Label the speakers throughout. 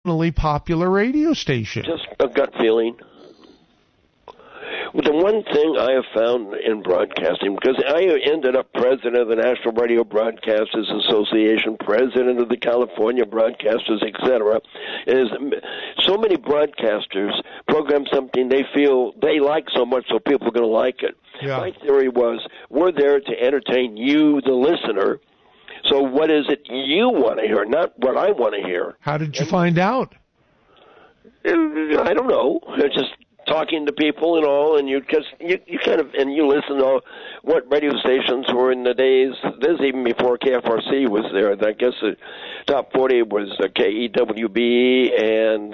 Speaker 1: popular radio station.
Speaker 2: Just a gut feeling. The one thing I have found in broadcasting, because I ended up president of the National Radio Broadcasters Association, president of the California Broadcasters, etc., is so many broadcasters program something they feel they like so much so people are going to like it.
Speaker 1: Yeah.
Speaker 2: My theory was, we're there to entertain you, the listener, so what is it you want to hear, not what I want to hear.
Speaker 1: How did you find out?
Speaker 2: I don't know. Just talking to people and all, and you kind of, and you listen to what radio stations were in the days. This is even before KFRC was there. I guess the top 40 was KEWB and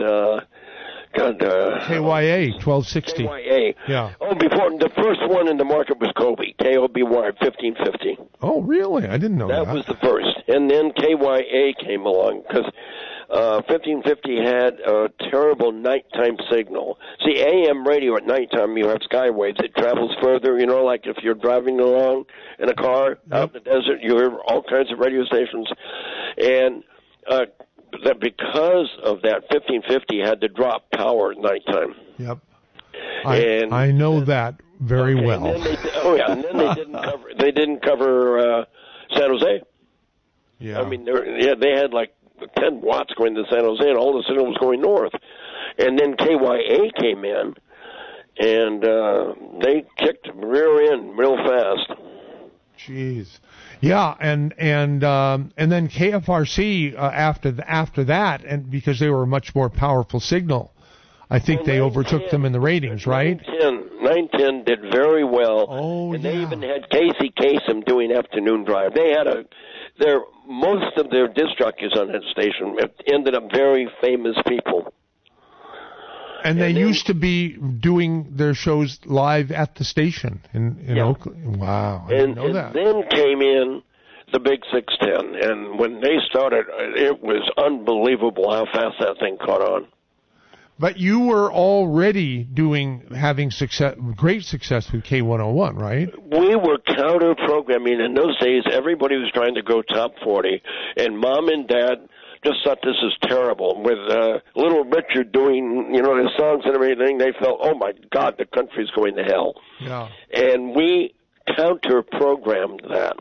Speaker 1: KYA 1260.
Speaker 2: KYA.
Speaker 1: Yeah.
Speaker 2: Oh, before the first one in the market was Kobe, KOBY 1550.
Speaker 1: Oh, really? I didn't know that.
Speaker 2: That was the first, and then KYA came along because 1550 had a terrible nighttime signal. See, AM radio at nighttime, you have skywaves. It travels further, like if you're driving along in a car out in the desert, you hear all kinds of radio stations. And that because of that, 1550 had to drop power at nighttime.
Speaker 1: Yep. I know that very well.
Speaker 2: And then they didn't cover San Jose.
Speaker 1: Yeah.
Speaker 2: I mean, they had like 10 watts going to San Jose, and all the signal was going north. And then KYA came in, and they kicked rear end real fast.
Speaker 1: Jeez. Yeah, and then KFRC after that, and because they were a much more powerful signal, I think they overtook them in the ratings, right?
Speaker 2: 910 did very well.
Speaker 1: Oh,
Speaker 2: and they even had Casey Kasem doing afternoon drive. They had most of their disc jockeys on that station ended up very famous people.
Speaker 1: And they used to be doing their shows live at the station in Oakland. Wow, I didn't know that.
Speaker 2: And then came in the Big 610, and when they started, it was unbelievable how fast that thing caught on.
Speaker 1: But you were already having great success with K101, right?
Speaker 2: We were counter-programming. In those days, everybody was trying to go top 40, and Mom and Dad just thought this is terrible. With Little Richard doing, his songs and everything, they felt, oh, my God, the country's going to hell.
Speaker 1: Yeah.
Speaker 2: And we counter-programmed that,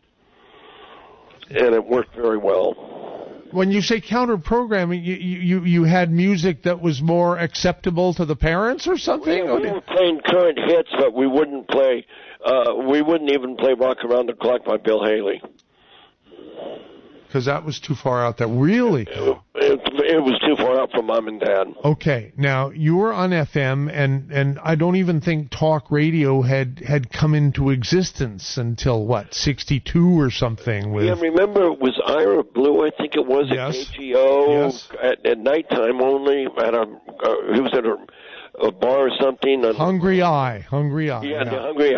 Speaker 2: and it worked very well.
Speaker 1: When you say counter-programming, you had music that was more acceptable to the parents or something?
Speaker 2: We were playing current hits, but we wouldn't play. We wouldn't even play "Rock Around the Clock" by Bill Haley.
Speaker 1: Because that was too far out there. Really?
Speaker 2: It was too far out for Mom and Dad.
Speaker 1: Okay. Now, you were on FM, and I don't even think talk radio had come into existence until, 62 or something?
Speaker 2: Remember it was Ira Blue, I think it was, at KGO, at nighttime only. He was at a bar or something.
Speaker 1: Hungry Eye.
Speaker 2: Yeah, the Hungry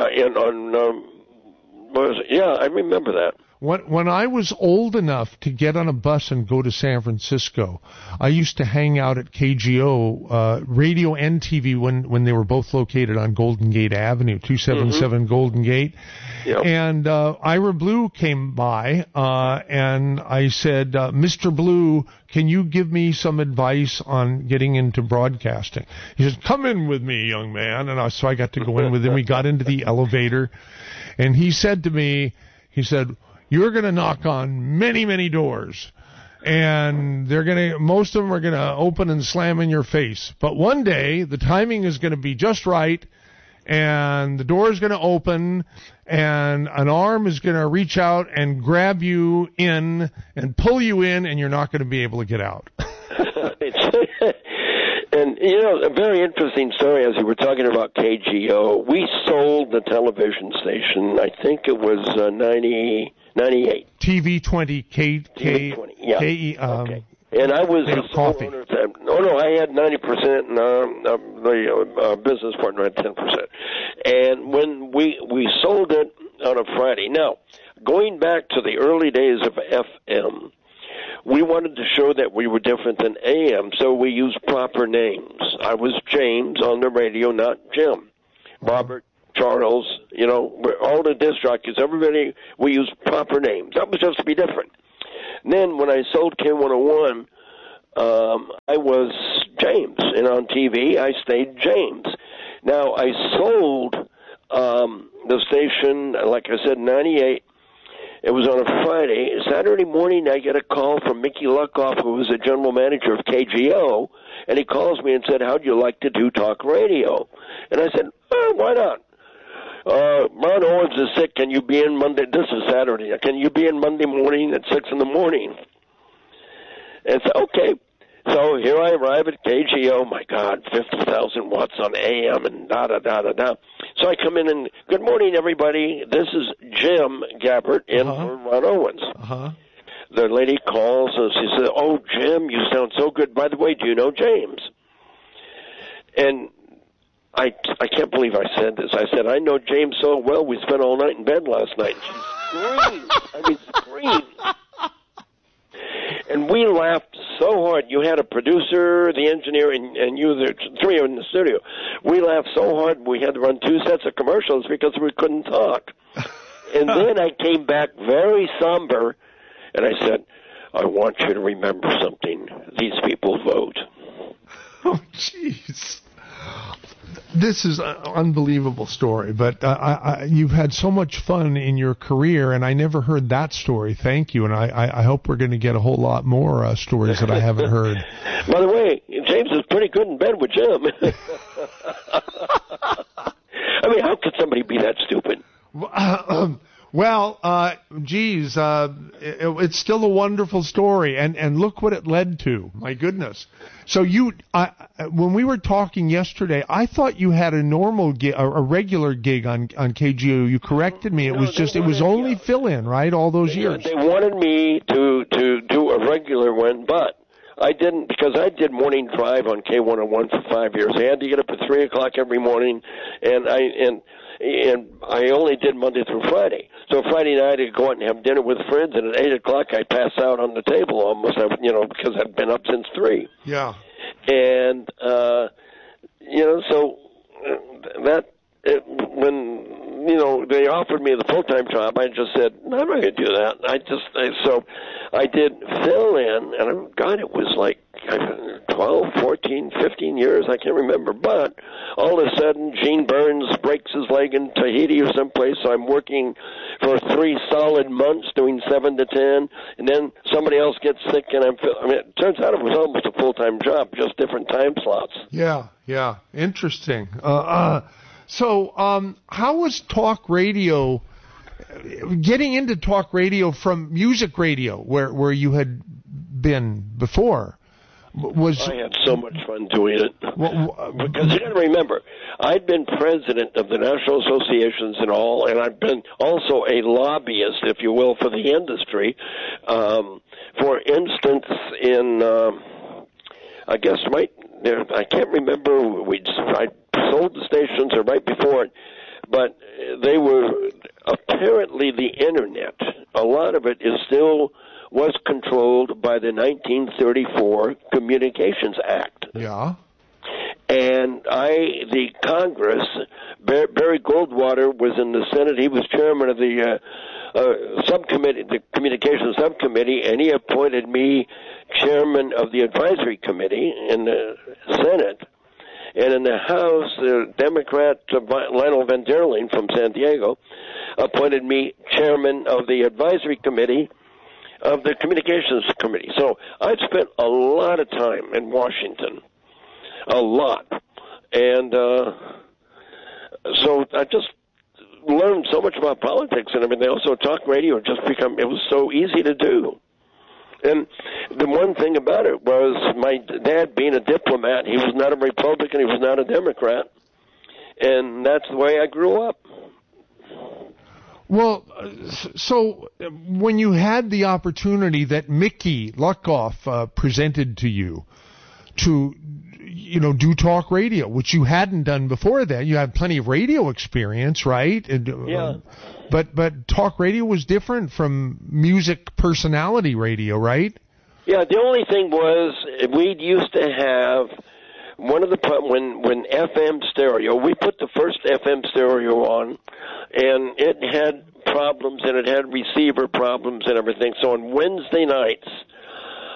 Speaker 2: Eye. I remember that.
Speaker 1: When I was old enough to get on a bus and go to San Francisco, I used to hang out at KGO, radio and TV when they were both located on Golden Gate Avenue, 277 Golden Gate. Yep. And Ira Blue came by, and I said, Mr. Blue, can you give me some advice on getting into broadcasting? He said, come in with me, young man. And so I got to go in with him. We got into the elevator, and he said to me, you're going to knock on many, many doors, and most of them are going to open and slam in your face. But one day, the timing is going to be just right, and the door is going to open, and an arm is going to reach out and grab you in and pull you in, and you're not going to be able to get out.
Speaker 2: And, a very interesting story as we were talking about KGO. We sold the television station, I think it was 98.
Speaker 1: TV20,
Speaker 2: TV20, yeah.
Speaker 1: Okay.
Speaker 2: And I was the sole owner. No, I had 90%, and the business partner had 10%. And when we sold it on a Friday. Now, going back to the early days of FM, we wanted to show that we were different than AM, so we used proper names. I was James on the radio, not Jim. Robert, Charles, all the disc jockeys, everybody, we used proper names. That was just to be different. And then when I sold K101, I was James, and on TV I stayed James. Now I sold the station, like I said, in '98. It was on a Friday. Saturday morning, I get a call from Mickey Luckoff, who was the general manager of KGO, and he calls me and said, "How'd you like to do talk radio?" And I said, "Oh, why not? Ron Owens is sick. Can you be in Monday?" This is Saturday. "Can you be in Monday morning at 6 in the morning?" And so, okay. So here I arrive at KGO. My God, 50,000 watts on AM and da-da-da-da-da. So I come in and, "Good morning, everybody. This is Jim Gabbert in for Ron Owens." The lady calls and she says, "Oh, Jim, you sound so good. By the way, do you know James?" And I can't believe I said this. I said, "I know James so well. We spent all night in bed last night." She screamed. Screamed. And we laughed so hard. You had a producer, the engineer, and you, the three in the studio. We laughed so hard we had to run 2 sets of commercials because we couldn't talk. And then I came back very somber, and I said, "I want you to remember something. These people vote."
Speaker 1: Oh, jeez. This is an unbelievable story, but you've had so much fun in your career, and I never heard that story. Thank you, and I hope we're going to get a whole lot more stories that I haven't heard.
Speaker 2: By the way, James is pretty good in bed with Jim. I mean, how could somebody be that stupid?
Speaker 1: Well, geez, it's still a wonderful story, and look what it led to. My goodness. So when we were talking yesterday, I thought you had a normal gig, a regular gig on KGO. You corrected me. It was only fill-in, right? All those years.
Speaker 2: They wanted me to do a regular one, but I didn't, because I did morning drive on K101 for 5 years. I had to get up at 3 o'clock every morning, and I only did Monday through Friday. So Friday night I'd go out and have dinner with friends, and at 8 o'clock I'd pass out on the table almost, because I'd been up since 3.
Speaker 1: Yeah.
Speaker 2: And, so when they offered me the full-time job, I just said, "No, I'm not going to do that." So I did fill in, and God, it was like 12, 14, 15 years, I can't remember. But all of a sudden, Gene Burns breaks his leg in Tahiti or someplace, so I'm working for 3 solid months doing 7 to 10, and then somebody else gets sick, and it turns out it was almost a full-time job, just different time slots.
Speaker 1: Yeah, interesting. So how was talk radio, getting into talk radio from music radio, where you had been before? I
Speaker 2: had so much fun doing it. Because you got to remember, I'd been president of the National Associations and all, and I've been also a lobbyist, if you will, for the industry. For instance, in I guess right there, I can't remember. I sold the stations or right before it, but they were apparently the internet. A lot of it was controlled by the 1934 Communications Act.
Speaker 1: Yeah.
Speaker 2: And the Congress, Barry Goldwater was in the Senate. He was chairman of the subcommittee, the Communications Subcommittee, and he appointed me chairman of the Advisory Committee in the Senate. And in the House, the Democrat Lionel Van der Leen from San Diego appointed me chairman of the Advisory Committee of the Communications Committee. So I've spent a lot of time in Washington, a lot. And so I just learned so much about politics and everything. Also, talk radio it was so easy to do. And the one thing about it was my dad being a diplomat, he was not a Republican, he was not a Democrat. And that's the way I grew up.
Speaker 1: Well, so when you had the opportunity that Mickey Luckoff presented to you to, do talk radio, which you hadn't done before then, you had plenty of radio experience, right?
Speaker 2: Yeah.
Speaker 1: But talk radio was different from music personality radio, right?
Speaker 2: Yeah, the only thing was we used to have when FM stereo, we put the first FM stereo on, and it had problems, and it had receiver problems and everything. So on Wednesday nights,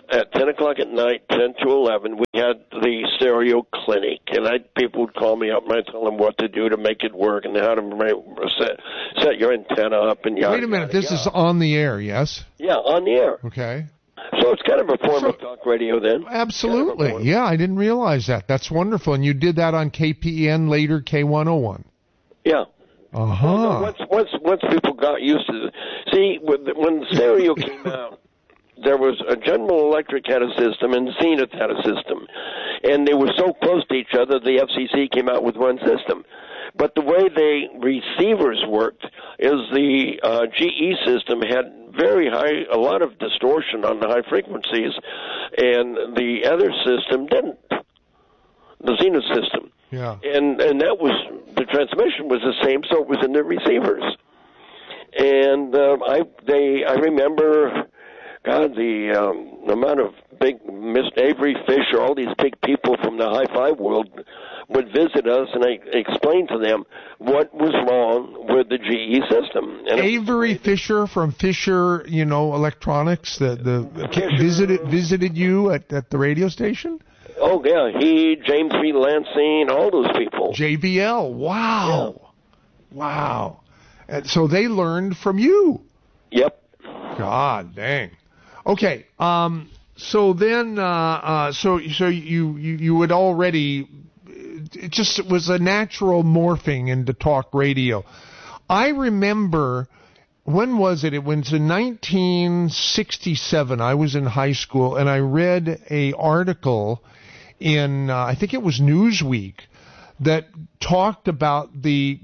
Speaker 2: at 10 o'clock at night, 10 to 11, we had the stereo clinic, and people would call me up and I'd tell them what to do to make it work and how to set your antenna up. And
Speaker 1: wait a minute, this is on the air, yes?
Speaker 2: Yeah, on the air.
Speaker 1: Okay.
Speaker 2: So it's kind of a form of talk radio then.
Speaker 1: Absolutely. Kind of yeah, I didn't realize that. That's wonderful. And you did that on KPN, later K101.
Speaker 2: Yeah.
Speaker 1: Uh-huh.
Speaker 2: Once people got used to it. See, when the stereo came out, there was a General Electric had a system and Zenith had a system. And they were so close to each other, the FCC came out with one system. But the way the receivers worked is the GE system had a lot of distortion on the high frequencies, and the other system didn't, the Zenith system.
Speaker 1: Yeah.
Speaker 2: And that was, the transmission was the same, so it was in the receivers. And I remember, God, the amount of big, Miss Avery Fisher, all these big people from the hi-fi world would visit us, and I explained to them what was wrong with the GE system. And
Speaker 1: Avery Fisher from Fisher, Electronics, visited you at the radio station?
Speaker 2: Oh, yeah. James B. Lansing, all those people.
Speaker 1: JBL. Wow. Yeah. Wow. And so they learned from you.
Speaker 2: Yep.
Speaker 1: God dang. Okay. So then, so you would already, it was a natural morphing into talk radio. I remember, when was it? It was in 1967. I was in high school, and I read a article in, I think it was Newsweek, that talked about the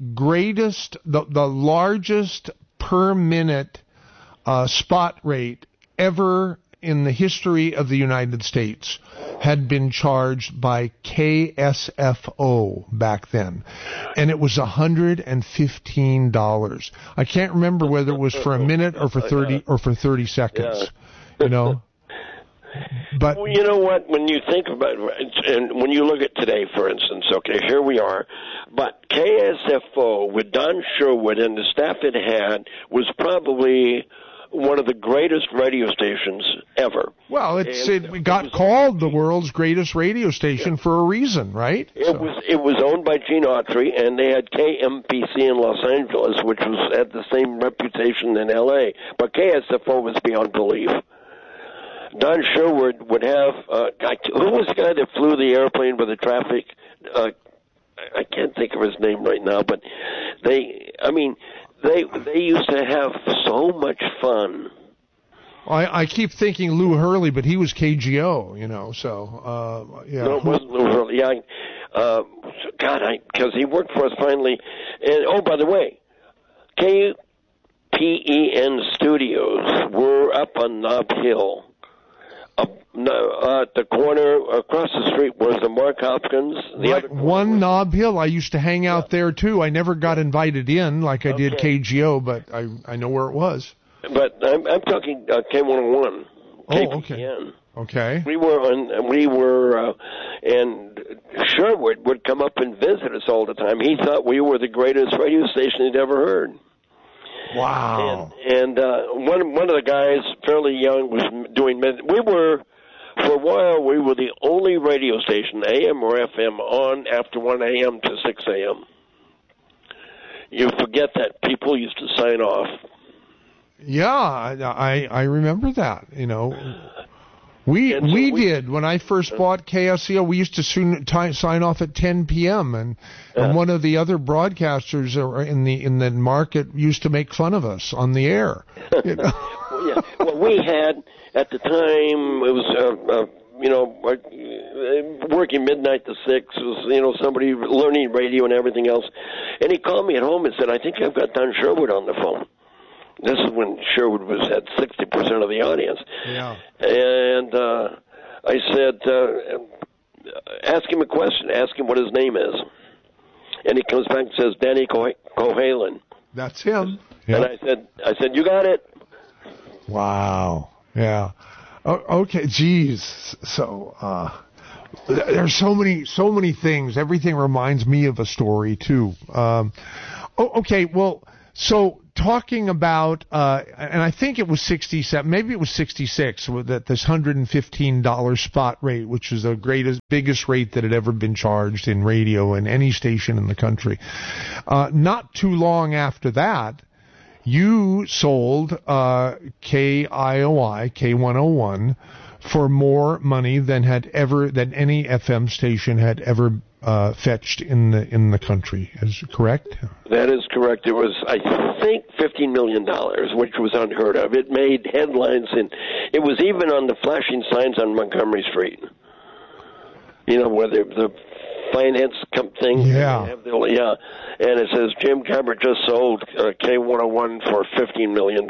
Speaker 1: largest per minute spot rate ever in the history of the United States had been charged by KSFO back then. And it was $115. I can't remember whether it was for a minute or for 30 seconds. Yeah. But
Speaker 2: well, you know what? When you think about it, and when you look at today, for instance, okay, here we are, but KSFO with Don Sherwood and the staff it had was probably one of the greatest radio stations ever.
Speaker 1: Well, it got called the world's greatest radio station for a reason, right?
Speaker 2: It was owned by Gene Autry, and they had KMPC in Los Angeles, which had the same reputation in L.A., but KSFO was beyond belief. Don Sherwood would have, who was the guy that flew the airplane with the traffic? I can't think of his name right now, but they used to have so much fun.
Speaker 1: I keep thinking Lou Hurley, but he was KGO, so, yeah.
Speaker 2: No, it wasn't Lou Hurley. Yeah, because he worked for us finally. And, oh, by the way, KPEN Studios were up on Nob Hill. At the corner across the street was the Mark Hopkins.
Speaker 1: One Nob Hill. I used to hang out there too. I never got invited in like I did KGO, but I know where it was.
Speaker 2: But I'm talking K101.
Speaker 1: Oh, okay. Okay.
Speaker 2: We were and Sherwood would come up and visit us all the time. He thought we were the greatest radio station he'd ever heard.
Speaker 1: Wow.
Speaker 2: And one of the guys, fairly young, was doing. For a while, we were the only radio station, AM or FM, on after 1 a.m. to 6 a.m. You forget that people used to sign off.
Speaker 1: Yeah, I remember that. We did when I first bought KSCO. We used to sign off at 10 p.m. and one of the other broadcasters in the market used to make fun of us on the air.
Speaker 2: Well, we had at the time it was working midnight to 6. It was somebody learning radio and everything else, and he called me at home and said, "I think I've got Don Sherwood on the phone." This is when Sherwood was at 60% of the audience.
Speaker 1: Yeah.
Speaker 2: And I said, ask him a question. Ask him what his name is. And he comes back and says, Danny Cohalan.
Speaker 1: That's him.
Speaker 2: Yep. And I said, you got it.
Speaker 1: Wow. Yeah. Okay. Geez. So there's so many things. Everything reminds me of a story too. Okay. Well, so talking about, and I think it was 67, maybe it was 66, that this $115 spot rate, which is the biggest rate that had ever been charged in radio in any station in the country. Not too long after that, you sold KIOI, K101, for more money than any FM station had ever fetched in the country. Is it correct?
Speaker 2: That is correct. It was, I think, $15 million, which was unheard of. It made headlines, and it was even on the flashing signs on Montgomery Street. You know, where the finance thing.
Speaker 1: Yeah.
Speaker 2: And it says Jim Gabbert just sold K101 for $15 million.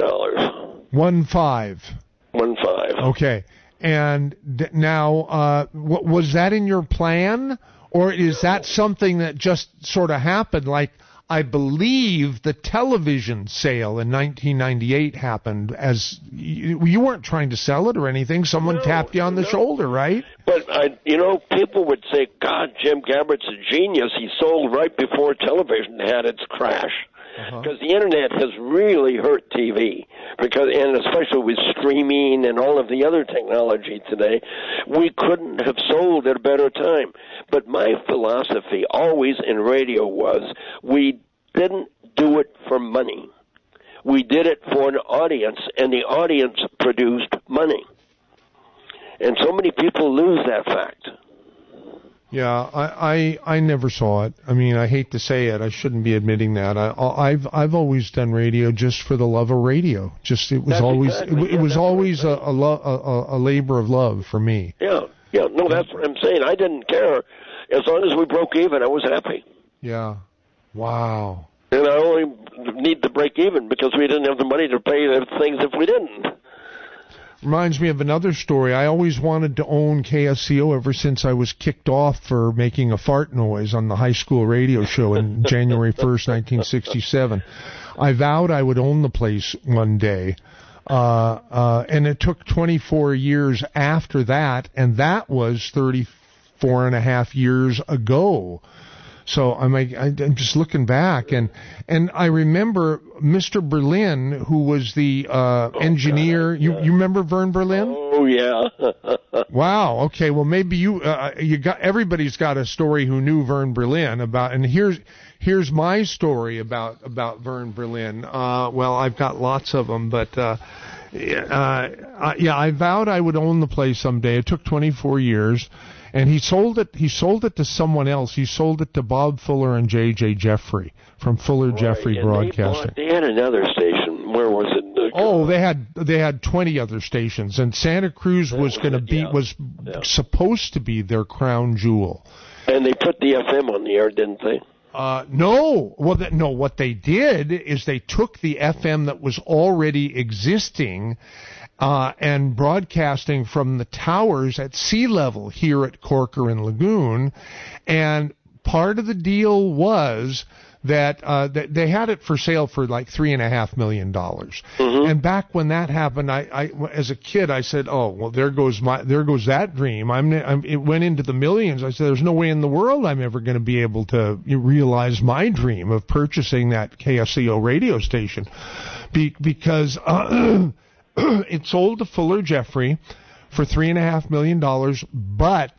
Speaker 1: 15. Okay. And now, was that in your plan? Or is that something that just sort of happened? Like, I believe the television sale in 1998 happened as you weren't trying to sell it or anything. Someone tapped you on the shoulder, right?
Speaker 2: But, people would say, God, Jim Gabbert's a genius. He sold right before television had its crash. Because the internet has really hurt TV, and especially with streaming and all of the other technology today, we couldn't have sold at a better time. But my philosophy always in radio was we didn't do it for money. We did it for an audience, and the audience produced money. And so many people lose that fact.
Speaker 1: Yeah, I never saw it. I mean, I hate to say it. I shouldn't be admitting that. I've always done radio just for the love of radio. It was always a labor of love for me.
Speaker 2: Yeah. No, that's what I'm saying. I didn't care. As long as we broke even, I was happy.
Speaker 1: Yeah. Wow.
Speaker 2: And I only need to break even because we didn't have the money to pay the things if we didn't.
Speaker 1: Reminds me of another story. I always wanted to own KSCO ever since I was kicked off for making a fart noise on the high school radio show in January 1st, 1967. I vowed I would own the place one day. And it took 24 years after that, and that was 34 and a half years ago. So I'm just looking back, and I remember Mr. Berlin, who was the engineer. You remember Vern Berlin?
Speaker 2: Oh yeah.
Speaker 1: Wow. Okay. Well, maybe you got everybody's got a story who knew Vern Berlin about, and here's my story about Vern Berlin. Well, I've got lots of them, but I vowed I would own the place someday. It took 24 years. And he sold it to someone else. He sold it to Bob Fuller and J.J. Jeffrey from Fuller Jeffrey Broadcasting.
Speaker 2: They had another station. Where was it?
Speaker 1: They had 20 other stations, and Santa Cruz was supposed to be their crown jewel.
Speaker 2: And they put the FM on the air, didn't they?
Speaker 1: No. Well, no. What they did is they took the FM that was already existing and broadcasting from the towers at sea level here at Corcoran Lagoon. And part of the deal was that they had it for sale for like $3.5 million. Mm-hmm. And back when that happened, I as a kid, I said, "Oh, well, there goes that dream." It went into the millions. I said, "There's no way in the world I'm ever going to be able to realize my dream of purchasing that KSCO radio station," because it sold to Fuller Jeffrey for $3.5 million, but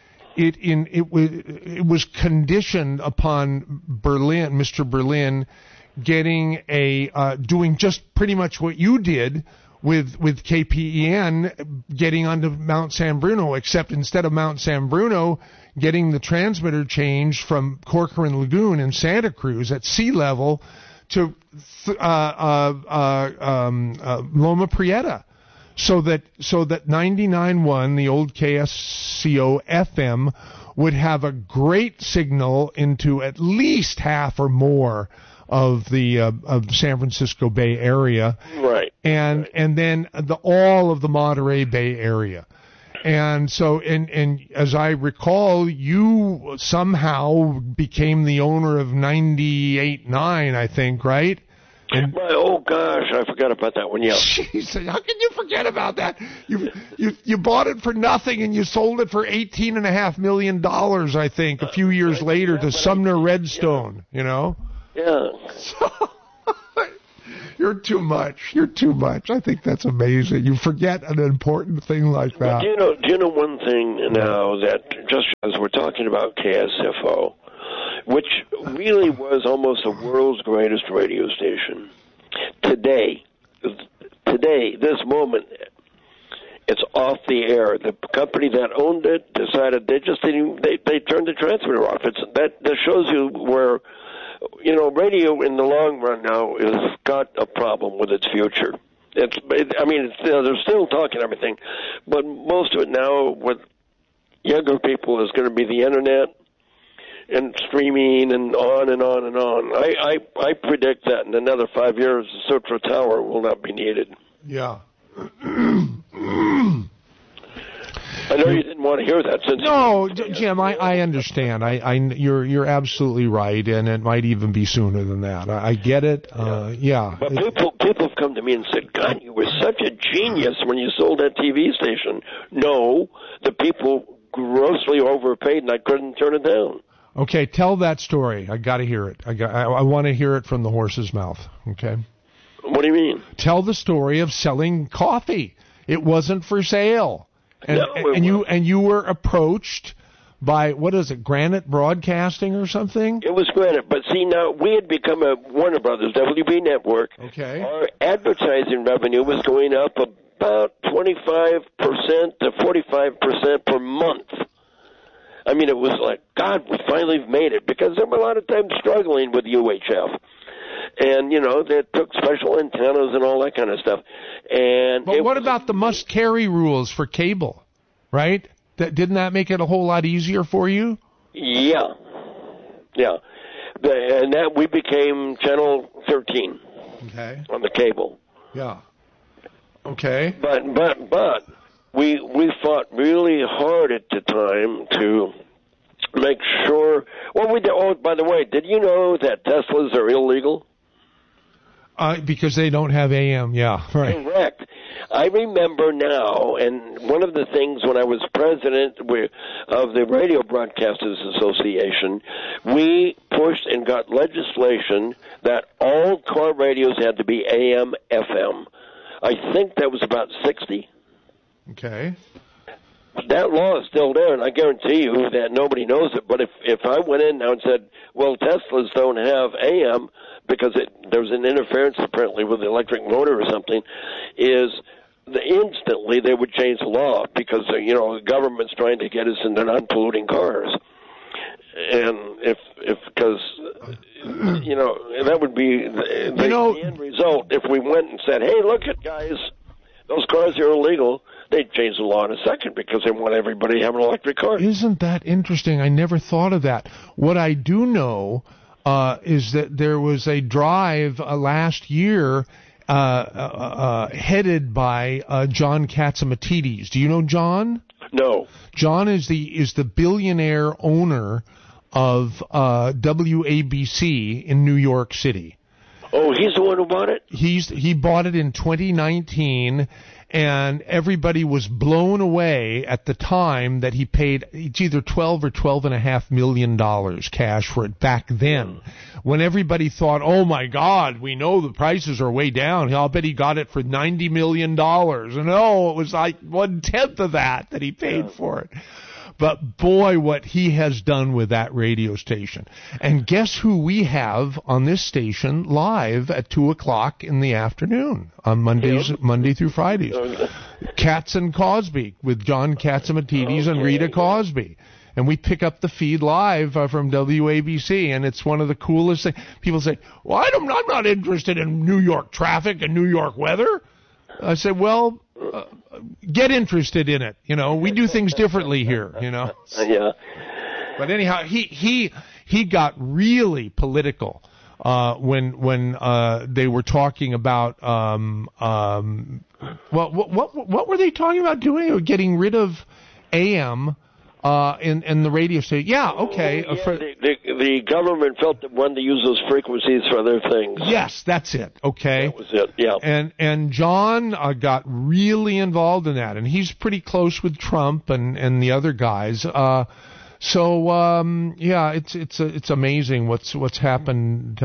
Speaker 1: it was conditioned upon Mr. Berlin, getting doing just pretty much what you did with KPEN, getting onto Mount San Bruno, except instead of Mount San Bruno, getting the transmitter changed from Corcoran Lagoon in Santa Cruz at sea level to Loma Prieta, so that 99.1, the old KSCO FM, would have a great signal into at least half or more of the of San Francisco Bay Area,
Speaker 2: right?
Speaker 1: And then all of the Monterey Bay Area. And so, and as I recall, you somehow became the owner of 98.9, I think, right?
Speaker 2: Oh gosh, I forgot about that one. Yeah.
Speaker 1: Jeez, how can you forget about that? You bought it for nothing and you sold it for $18.5 million, I think, a few years later to Sumner Redstone. You know.
Speaker 2: Yeah.
Speaker 1: You're too much. You're too much. I think that's amazing. You forget an important thing like that.
Speaker 2: But do you know one thing now that just as we're talking about KSFO, which really was almost the world's greatest radio station, today, this moment, it's off the air. The company that owned it decided they turned the transmitter off. That shows you where, radio in the long run now has got a problem with its future. They're still talking everything, but most of it now with younger people is going to be the internet and streaming and on and on and on. I predict that in another 5 years, the Central Tower will not be needed.
Speaker 1: Yeah.
Speaker 2: I know you didn't want to hear that.
Speaker 1: No, Jim, I understand. You're absolutely right, and it might even be sooner than that. I get it. Yeah.
Speaker 2: But people have come to me and said, God, you were such a genius when you sold that TV station. No, the people grossly overpaid, and I couldn't turn it down.
Speaker 1: Okay, tell that story. I got to hear it. I want to hear it from the horse's mouth. Okay.
Speaker 2: What do you mean?
Speaker 1: Tell the story of selling coffee. It wasn't for sale. And you were approached by, what is it, Granite Broadcasting or something?
Speaker 2: It was Granite, but see, now we had become a Warner Brothers WB network.
Speaker 1: Okay.
Speaker 2: Our advertising revenue was going up about 25% to 45% per month. I mean, it was like, God, we finally made it, because there were a lot of times struggling with UHF. And, they took special antennas and all that kind of stuff. But
Speaker 1: what about the must-carry rules for cable, right? Didn't that make it a whole lot easier for you?
Speaker 2: Yeah. And that we became Channel 13 on the cable.
Speaker 1: Yeah. Okay.
Speaker 2: But we fought really hard at the time to make sure. Well, we did. Oh, by the way, did you know that Teslas are illegal?
Speaker 1: Because they don't have AM, yeah, right.
Speaker 2: Correct. I remember now, and one of the things when I was president of the Radio Broadcasters Association, we pushed and got legislation that all car radios had to be AM, FM. I think that was about 60.
Speaker 1: Okay.
Speaker 2: That law is still there, and I guarantee you that nobody knows it. But if I went in now and said, well, Teslas don't have AM because there's an interference apparently with the electric motor or something, instantly they would change the law because, the government's trying to get us into non-polluting cars. And because that would be the end result if we went and said, hey, look at guys, those cars are illegal. They'd change the law in a second because they want everybody to have an electric car.
Speaker 1: Isn't that interesting? I never thought of that. What I do know is that there was a drive last year headed by John Catsimatidis. Do you know John?
Speaker 2: No.
Speaker 1: John is the billionaire owner of WABC in New York City.
Speaker 2: Oh, he's the one who bought it?
Speaker 1: He bought it in 2019, and everybody was blown away at the time that he paid. It's either $12 or $12.5 million cash for it back then, when everybody thought, "Oh my God, we know the prices are way down. I'll bet he got it for $90 million." And it was like 1/10 of that he paid for it. But boy, what he has done with that radio station. And guess who we have on this station live at 2:00 in the afternoon on Monday through Fridays. Katz and Cosby with John Catsimatidis and Rita Cosby. And we pick up the feed live from WABC, and it's one of the coolest things. People say, well, I'm not interested in New York traffic and New York weather. I said, well, get interested in it. We do things differently here.
Speaker 2: Yeah.
Speaker 1: But anyhow, he got really political when they were talking about what were they talking about doing? Getting rid of AM in the radio station. Yeah, okay.
Speaker 2: The government felt that wanted to use those frequencies for other things.
Speaker 1: Yes, that's it. Okay.
Speaker 2: That was it, yeah.
Speaker 1: And John got really involved in that, and he's pretty close with Trump and the other guys. So it's amazing what's happened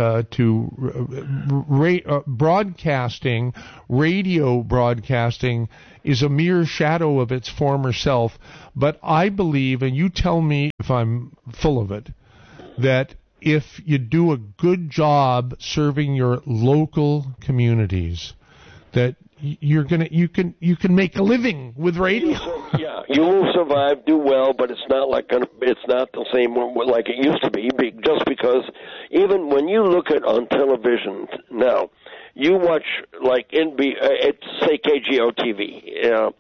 Speaker 1: to broadcasting. Radio broadcasting is a mere shadow of its former self. But I believe, and you tell me if I'm full of it, that if you do a good job serving your local communities, that you can make a living with radio.
Speaker 2: Yeah, you will survive, do well, but it's not the same like it used to be. Just because even when you look at on television now, you watch like say KGO TV,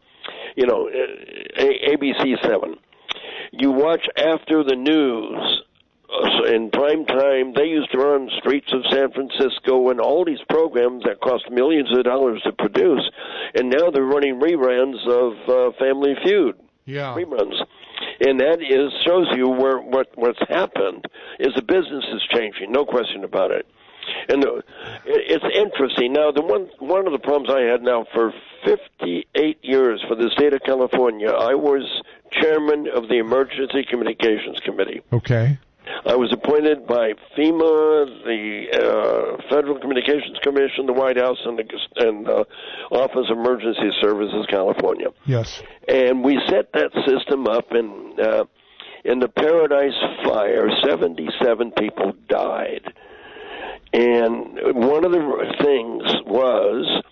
Speaker 2: ABC 7. You watch after the news. In prime time, they used to run Streets of San Francisco and all these programs that cost millions of dollars to produce, and now they're running reruns of Family Feud.
Speaker 1: Yeah,
Speaker 2: reruns, and that shows you what's happened is the business is changing, no question about it. And it's interesting. Now, one of the problems I had now for 58 years for the state of California, I was chairman of the Emergency Communications Committee.
Speaker 1: Okay.
Speaker 2: I was appointed by FEMA, the Federal Communications Commission, the White House, and Office of Emergency Services, California.
Speaker 1: Yes.
Speaker 2: And we set that system up, and in the Paradise Fire, 77 people died. And one of the things was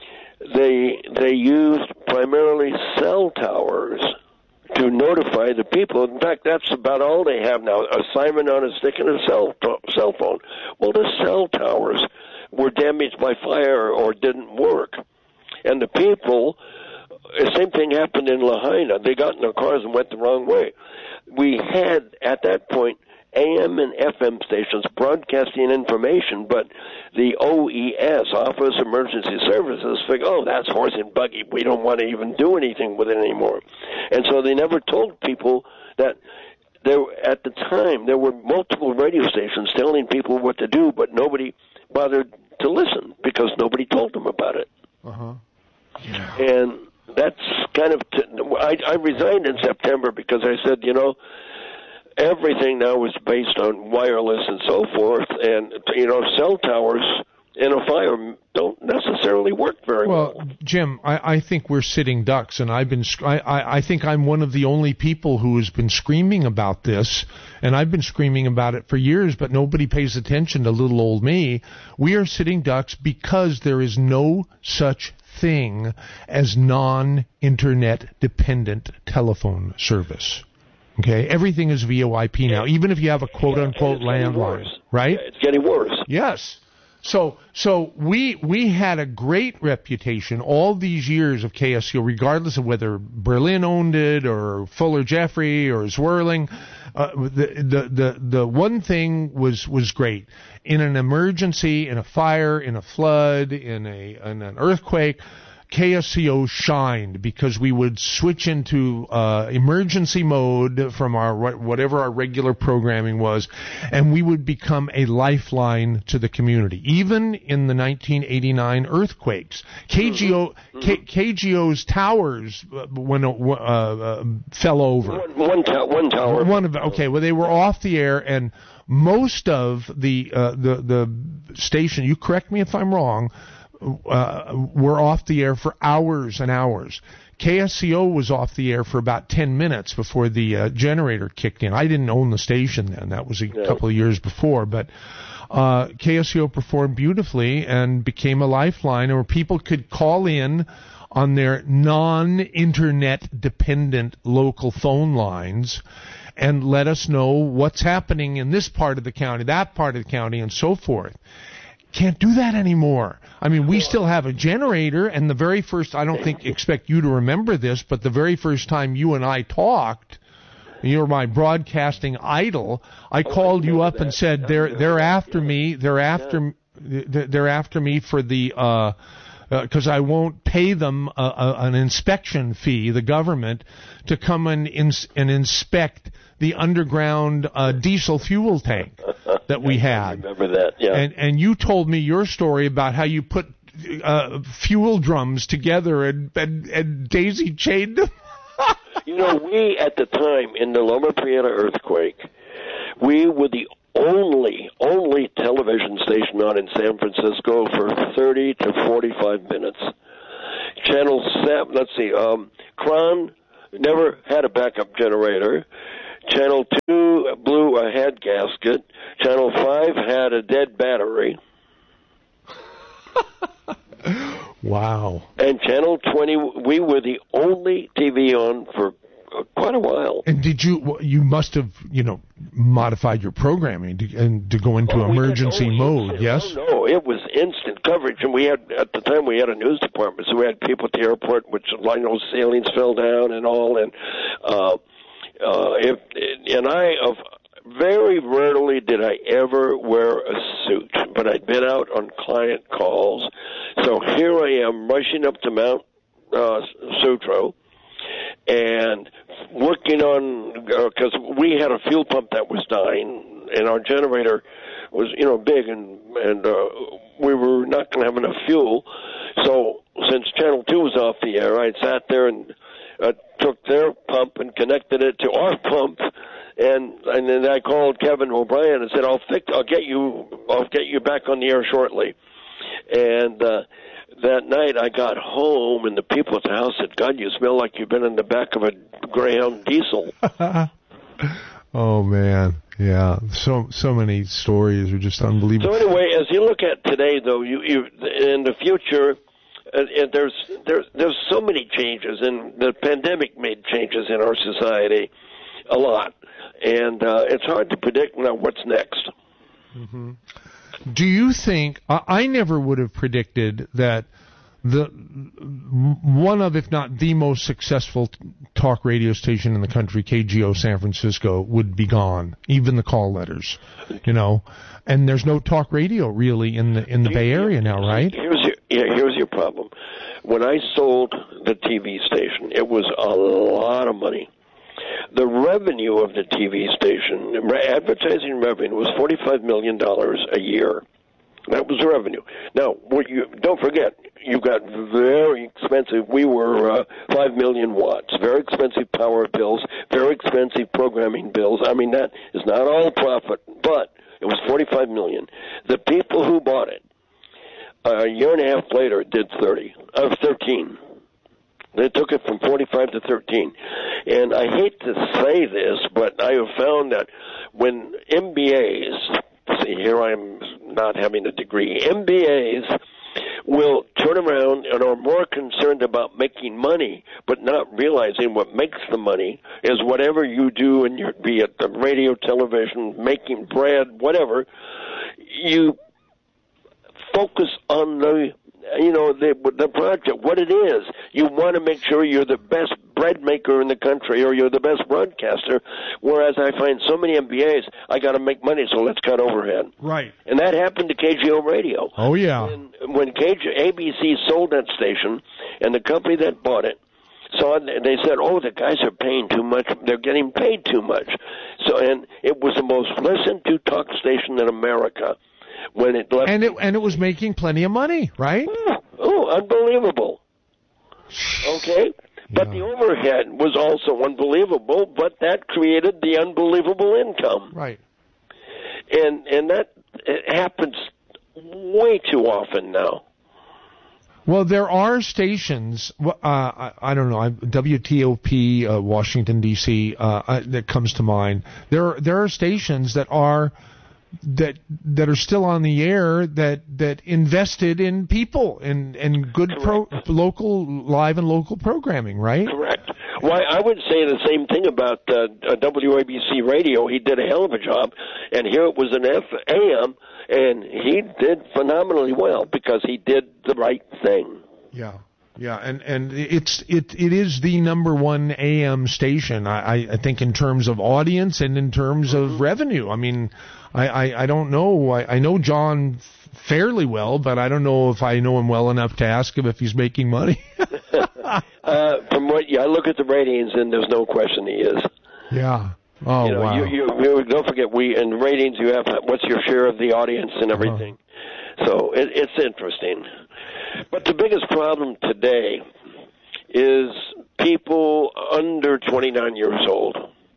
Speaker 2: they used primarily cell towers to notify the people. In fact, that's about all they have now, a siren on a stick and a cell phone. Well, the cell towers were damaged by fire or didn't work. And the people, the same thing happened in Lahaina. They got in their cars and went the wrong way. We had, at that point, AM and FM stations broadcasting information, but the OES, Office of Emergency Services, figured, that's horse and buggy. We don't want to even do anything with it anymore. And so they never told people that at the time there were multiple radio stations telling people what to do, but nobody bothered to listen because nobody told them about it.
Speaker 1: Uh-huh. Yeah.
Speaker 2: And that's kind of I resigned in September because I said, everything now is based on wireless and so forth, and cell towers in a fire don't necessarily work very well.
Speaker 1: Well, Jim, I think we're sitting ducks, and I think I'm one of the only people who has been screaming about this, and I've been screaming about it for years, but nobody pays attention to little old me. We are sitting ducks because there is no such thing as non-internet dependent telephone service. Okay, everything is VoIP now, even if you have a quote-unquote landline, right?
Speaker 2: Yeah, it's getting worse.
Speaker 1: Yes. So we had a great reputation all these years of KSCO, regardless of whether Berlin owned it or Fuller Jeffrey or Zwirling. The one thing was great. In an emergency, in a fire, in a flood, in an earthquake, KSCO shined because we would switch into emergency mode from whatever our regular programming was, and we would become a lifeline to the community. Even in the 1989 earthquakes, KGO's towers fell over.
Speaker 2: One tower.
Speaker 1: Okay, well, they were off the air, and most of the station, you correct me if I'm wrong, were off the air for hours and hours. KSCO was off the air for about 10 minutes before the generator kicked in. I didn't own the station then. That was a couple of years before. But KSCO performed beautifully and became a lifeline where people could call in on their non-internet dependent local phone lines and let us know what's happening in this part of the county, that part of the county, and so forth. Can't do that anymore. I mean, we still have a generator, and the very first, I don't expect you to remember this, but the very first time you and I talked, you're my broadcasting idol, I called you up and said, they're after me for the, because I won't pay them an inspection fee, the government, to come and inspect the underground diesel fuel tank that we had.
Speaker 2: I remember that, yeah.
Speaker 1: And you told me your story about how you put fuel drums together and daisy chained them.
Speaker 2: You know, we, at the time, in the Loma Prieta earthquake, we were the only television station on in San Francisco for 30 to 45 minutes. Channel 7, let's see, Kron never had a backup generator. Channel 2 blew a head gasket. Channel 5 had a dead battery.
Speaker 1: Wow.
Speaker 2: And Channel 20, we were the only TV on for quite a while.
Speaker 1: And did you must have, modified your programming to go into emergency mode, yes?
Speaker 2: No, it was instant coverage. And at the time, we had a news department, so we had people at the airport, which, ceilings fell down and all. And, very rarely did I ever wear a suit, but I'd been out on client calls. So here I am rushing up to Mount Sutro and working on, because we had a fuel pump that was dying, and our generator was, big, and we were not going to have enough fuel. So since Channel 2 was off the air, I sat there and took their pump and connected it to our pump. And then I called Kevin O'Brien and said, I'll get you back on the air shortly. And that night I got home, and the people at the house said, God, you smell like you've been in the back of a Greyhound diesel.
Speaker 1: Oh man, yeah. So many stories are just unbelievable.
Speaker 2: So anyway, as you look at today, though, you in the future, and there's so many changes, and the pandemic made changes in our society a lot. And it's hard to predict now what's next.
Speaker 1: Mm-hmm. Do you think, I never would have predicted that one of, if not the most successful talk radio station in the country, KGO San Francisco, would be gone, even the call letters, and there's no talk radio really in the Bay Area now, right?
Speaker 2: Here's your problem. When I sold the TV station, it was a lot of money. The revenue of the TV station, advertising revenue, was $45 million a year. That was the revenue. Now, don't forget, you got very expensive. We were 5 million watts, very expensive power bills, very expensive programming bills. I mean, that is not all profit, but it was $45 million. The people who bought it, a year and a half later, did 13. They took it from 45 to 13. And I hate to say this, but I have found that when MBAs, see, here I am not having a degree, MBAs will turn around and are more concerned about making money, but not realizing what makes the money is whatever you do, and be it the radio, television, making bread, whatever, you focus on the project, what it is. You want to make sure you're the best bread maker in the country, or you're the best broadcaster, whereas I find so many MBAs, I got to make money, so let's cut overhead.
Speaker 1: Right.
Speaker 2: And that happened to KGO Radio.
Speaker 1: Oh, yeah.
Speaker 2: And when ABC sold that station, and the company that bought it, they said, the guys are paying too much. They're getting paid too much. And it was the most listened to talk station in America. When it left,
Speaker 1: and it was making plenty of money, right?
Speaker 2: Oh, unbelievable. Okay, but the overhead was also unbelievable, but that created the unbelievable income.
Speaker 1: Right.
Speaker 2: And that happens way too often now.
Speaker 1: Well, there are stations, I don't know, WTOP, Washington, D.C., that comes to mind. There are stations that are still on the air that invested in people and good local live and local programming, right?
Speaker 2: Correct. Well, I would say the same thing about WABC Radio. He did a hell of a job, and here it was an AM, and he did phenomenally well because he did the right thing.
Speaker 1: Yeah. Yeah, and it is the number one AM station, I think, in terms of audience and in terms of revenue. I mean, I don't know. I know John fairly well, but I don't know if I know him well enough to ask him if he's making money.
Speaker 2: I look at the ratings, and there's no question he is.
Speaker 1: Yeah. Oh, wow.
Speaker 2: You don't forget, in ratings, you have what's your share of the audience and everything. So it's interesting. But the biggest problem today is people under 29 years old.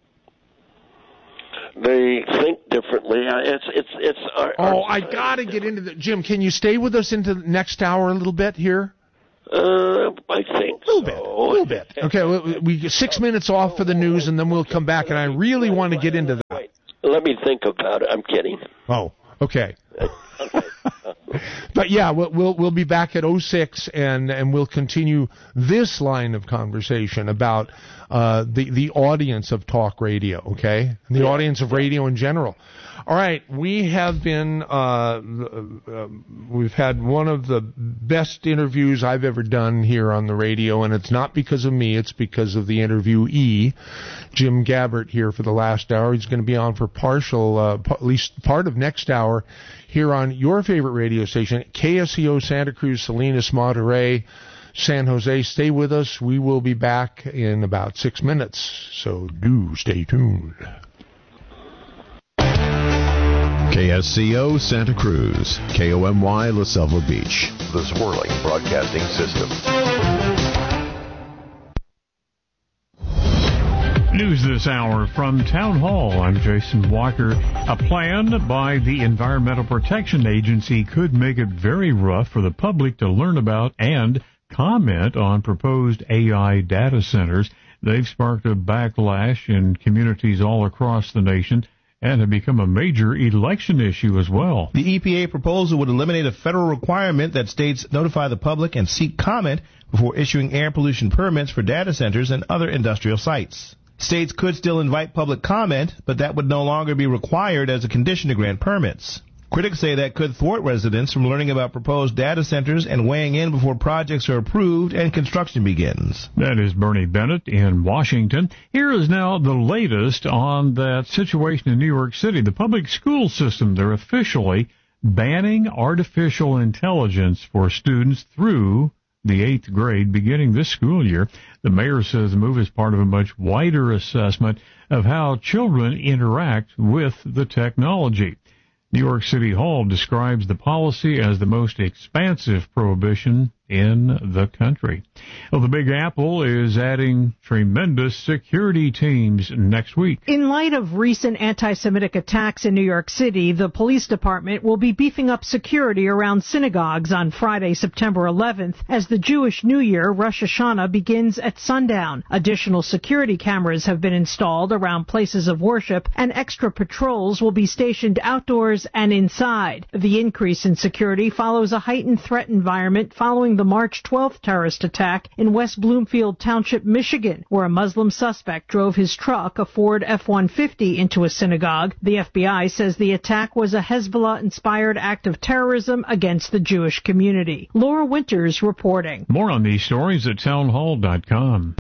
Speaker 2: They think differently.
Speaker 1: I got to get into the Jim. Can you stay with us into the next hour a little bit here?
Speaker 2: I think
Speaker 1: a little bit. Okay, we 6 minutes off for the news, and then we'll come back. And I really want to get into that.
Speaker 2: Wait, let me think about it. I'm kidding.
Speaker 1: Oh, okay. But yeah, we'll be back at 06, and we'll continue this line of conversation about the audience of talk radio, okay, and the audience of radio in general. All right, we have been we've had one of the best interviews I've ever done here on the radio, and it's not because of me; it's because of the interviewee, Jim Gabbert, here for the last hour. He's going to be on for at least part of next hour, here on your favorite radio station, KSCO Santa Cruz, Salinas, Monterey, San Jose. Stay with us. We will be back in about 6 minutes, so do stay tuned.
Speaker 3: KSCO Santa Cruz, KOMY La Selva Beach, the Swirling Broadcasting System.
Speaker 4: News this hour from Town Hall. I'm Jason Walker. A plan by the Environmental Protection Agency could make it very rough for the public to learn about and comment on proposed AI data centers. They've sparked a backlash in communities all across the nation and have become a major election issue as well.
Speaker 5: The EPA proposal would eliminate a federal requirement that states notify the public and seek comment before issuing air pollution permits for data centers and other industrial sites. States could still invite public comment, but that would no longer be required as a condition to grant permits. Critics say that could thwart residents from learning about proposed data centers and weighing in before projects are approved and construction begins.
Speaker 4: That is Bernie Bennett in Washington. Here is now the latest on that situation in New York City. The public school system, they're officially banning artificial intelligence for students through the 8th grade beginning this school year. The mayor says the move is part of a much wider assessment of how children interact with the technology. New York City Hall describes the policy as the most expansive prohibition in the country. Well, the Big Apple is adding tremendous security teams next week.
Speaker 6: In light of recent anti-Semitic attacks in New York City, the police department will be beefing up security around synagogues on Friday, September 11th, as the Jewish New Year, Rosh Hashanah, begins at sundown. Additional security cameras have been installed around places of worship, and extra patrols will be stationed outdoors and inside. The increase in security follows a heightened threat environment following the March 12th terrorist attack in West Bloomfield Township, Michigan, where a Muslim suspect drove his truck, a Ford F-150, into a synagogue. The FBI says the attack was a Hezbollah-inspired act of terrorism against the Jewish community. Laura Winters reporting.
Speaker 4: More on these stories at townhall.com.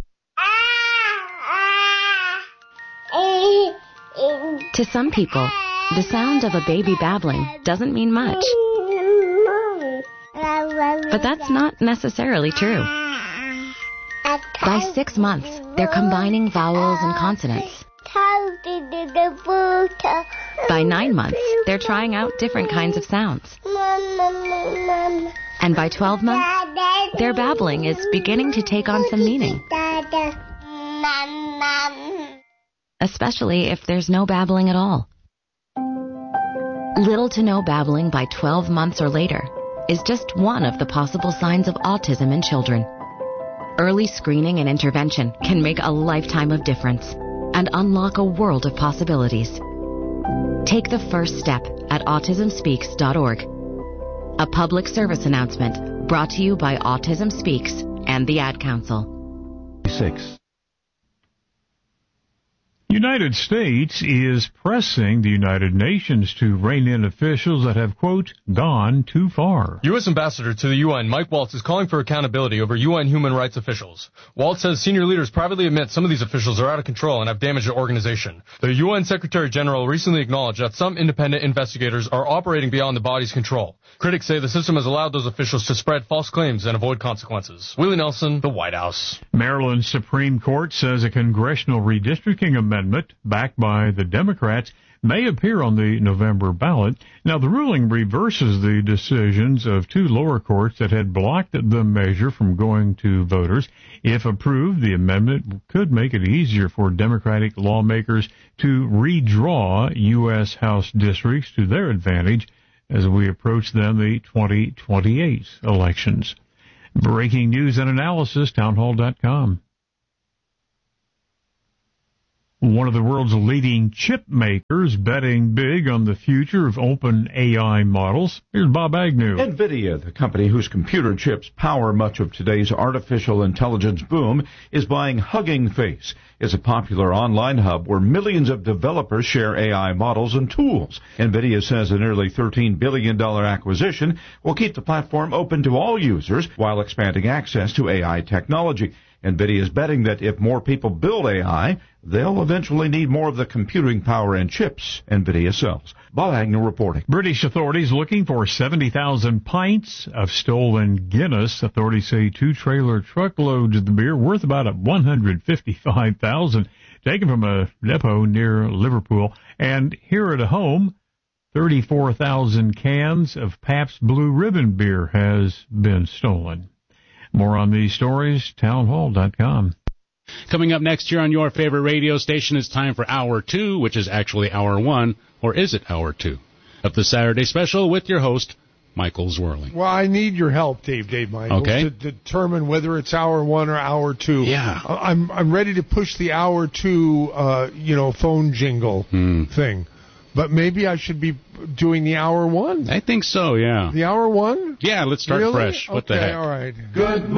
Speaker 7: To some people, the sound of a baby babbling doesn't mean much. But that's not necessarily true. By 6 months, they're combining vowels and consonants. By 9 months, they're trying out different kinds of sounds. And by 12 months, their babbling is beginning to take on some meaning. Especially if there's no babbling at all. Little to no babbling by 12 months or later is just one of the possible signs of autism in children. Early screening and intervention can make a lifetime of difference and unlock a world of possibilities. Take the first step at autismspeaks.org. A public service announcement brought to you by Autism Speaks and the Ad Council.
Speaker 5: 6.
Speaker 4: United States is pressing the United Nations to rein in officials that have, quote, gone too far.
Speaker 8: U.S. Ambassador to the UN, Mike Waltz, is calling for accountability over UN human rights officials. Waltz says senior leaders privately admit some of these officials are out of control and have damaged the organization. The UN Secretary General recently acknowledged that some independent investigators are operating beyond the body's control. Critics say the system has allowed those officials to spread false claims and avoid consequences. Willie Nelson, the White House.
Speaker 4: Maryland's Supreme Court says a congressional redistricting amendment amendment, backed by the Democrats, may appear on the November ballot. Now, the ruling reverses the decisions of two lower courts that had blocked the measure from going to voters. If approved, the amendment could make it easier for Democratic lawmakers to redraw U.S. House districts to their advantage as we approach then the 2028 elections. Breaking news and analysis, townhall.com. One of the world's leading chip makers betting big on the future of open AI models. Here's Bob Agnew.
Speaker 9: NVIDIA, the company whose computer chips power much of today's artificial intelligence boom, is buying Hugging Face. It's a popular online hub where millions of developers share AI models and tools. NVIDIA says a nearly $13 billion acquisition will keep the platform open to all users while expanding access to AI technology. NVIDIA is betting that if more people build AI, they'll eventually need more of the computing power and chips NVIDIA sells. Bob Agnew reporting.
Speaker 4: British authorities looking for 70,000 pints of stolen Guinness. Authorities say 2 trailer truckloads of the beer worth about $155,000 taken from a depot near Liverpool. And here at home, 34,000 cans of Pabst Blue Ribbon beer has been stolen. More on these stories, townhall.com.
Speaker 10: Coming up next here on your favorite radio station, it's time for Hour 2, which is actually Hour 1, or is it Hour 2, of the Saturday Special with your host, Michael Zwirling.
Speaker 1: Well, I need your help, Dave Michaels,
Speaker 10: okay,
Speaker 1: to determine whether it's Hour 1 or Hour 2.
Speaker 10: Yeah.
Speaker 1: I'm ready to push the Hour 2, phone jingle thing. But maybe I should be doing the Hour 1.
Speaker 10: I think so, yeah.
Speaker 1: The Hour 1?
Speaker 10: Yeah, let's start fresh. What the heck?
Speaker 1: All right.
Speaker 9: Good